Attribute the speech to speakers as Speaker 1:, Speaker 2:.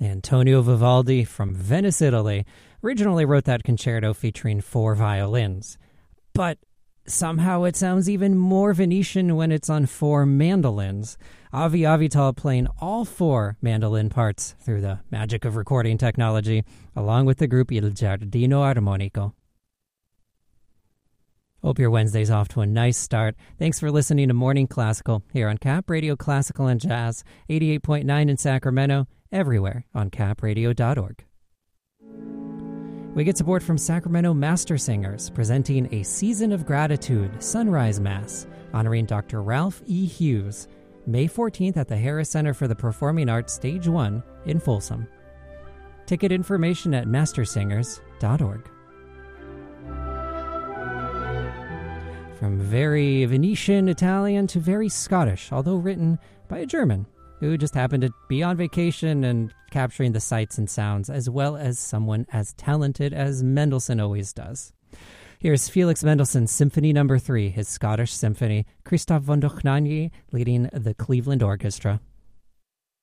Speaker 1: Antonio Vivaldi from Venice, Italy, originally wrote that concerto featuring 4 violins. But somehow it sounds even more Venetian when it's on 4 mandolins. Avi Avital playing all 4 mandolin parts through the magic of recording technology, along with the group Il Giardino Armonico. Hope your Wednesday's off to a nice start. Thanks for listening to Morning Classical here on Cap Radio Classical and Jazz, 88.9 in Sacramento, everywhere on capradio.org. We get support from Sacramento Master Singers, presenting a Season of Gratitude Sunrise Mass, honoring Dr. Ralph E. Hughes, May 14th at the Harris Center for the Performing Arts, Stage 1 in Folsom. Ticket information at mastersingers.org. From very Venetian Italian to very Scottish, although written by a German who just happened to be on vacation and capturing the sights and sounds, as well as someone as talented as Mendelssohn always does. Here's Felix Mendelssohn's Symphony No. 3, his Scottish symphony, Christoph von Dohnanyi leading the Cleveland Orchestra.